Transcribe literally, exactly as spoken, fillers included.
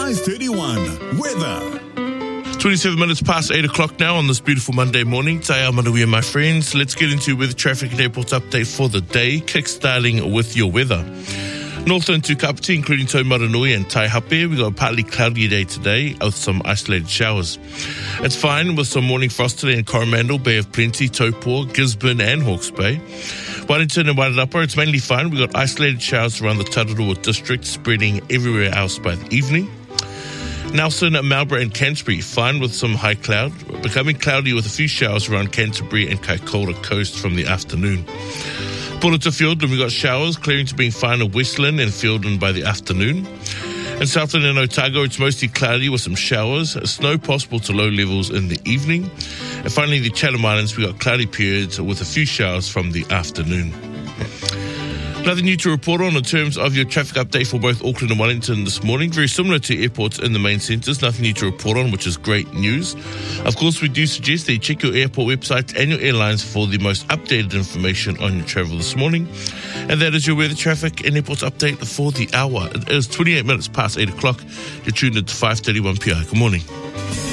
five thirty-one. Weather. twenty-seven minutes past eight o'clock now on this beautiful Monday morning. Taya Manuia, my friends. Let's get into weather, traffic and airports update for the day, kickstarting with your weather. Northland to Kapiti, including Taumaranui and Taihape, we've got a partly cloudy day today with some isolated showers. It's fine with some morning frost today in Coromandel, Bay of Plenty, Taupo, Gisborne and Hawke's Bay. Wellington and Wairarapa, it's mainly fine. We've got isolated showers around the Tararua district, spreading everywhere else by the evening. Nelson, Marlborough and Canterbury, fine with some high cloud, becoming cloudy with a few showers around Canterbury and Kaikoura coast from the afternoon. Porota Fiordland, we've got showers, clearing to being fine at Westland and Fiordland by the afternoon. In Southland and Otago, it's mostly cloudy with some showers, snow possible to low levels in the evening. And finally, the Chatham Islands, we've got cloudy periods with a few showers from the afternoon. Nothing new to report on in terms of your traffic update for both Auckland and Wellington this morning. Very similar to airports in the main centres. Nothing new to report on, which is great news. Of course, we do suggest that you check your airport websites and your airlines for the most updated information on your travel this morning. And that is your weather, traffic and airports update for the hour. It is twenty-eight minutes past eight o'clock. You're tuned into five thirty-one P I. Good morning.